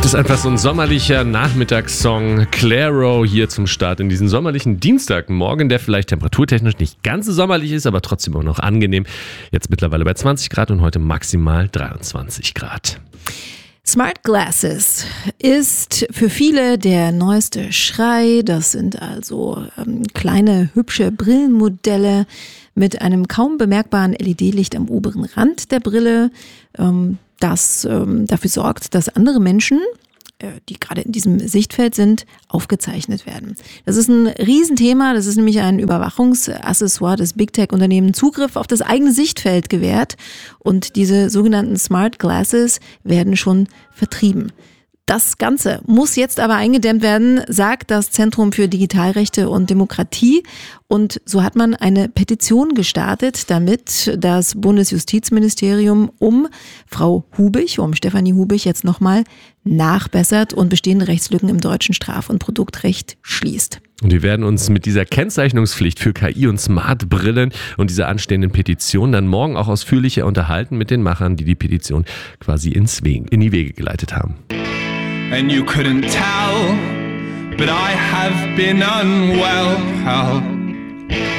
Das ist einfach so ein sommerlicher Nachmittagssong. Clairo hier zum Start in diesen sommerlichen Dienstagmorgen, der vielleicht temperaturtechnisch nicht ganz so sommerlich ist, aber trotzdem auch noch angenehm. Jetzt mittlerweile bei 20 Grad und heute maximal 23 Grad. Smart Glasses ist für viele der neueste Schrei. Das sind also kleine, hübsche Brillenmodelle mit einem kaum bemerkbaren LED-Licht am oberen Rand der Brille, das dafür sorgt, dass andere Menschen, die gerade in diesem Sichtfeld sind, aufgezeichnet werden. Das ist ein Riesenthema. Das ist nämlich ein Überwachungsaccessoire des Big Tech-Unternehmen Zugriff auf das eigene Sichtfeld gewährt. Und diese sogenannten Smart Glasses werden schon vertrieben. Das Ganze muss jetzt aber eingedämmt werden, sagt das Zentrum für Digitalrechte und Demokratie. Und so hat man eine Petition gestartet, damit das Bundesjustizministerium um Frau Hubich, um Stefanie Hubich jetzt nochmal nachbessert und bestehende Rechtslücken im deutschen Straf- und Produktrecht schließt. Und wir werden uns mit dieser Kennzeichnungspflicht für KI und Smartbrillen und dieser anstehenden Petition dann morgen auch ausführlicher unterhalten mit den Machern, die die Petition quasi in die Wege geleitet haben. And you couldn't tell, but I have been unwell.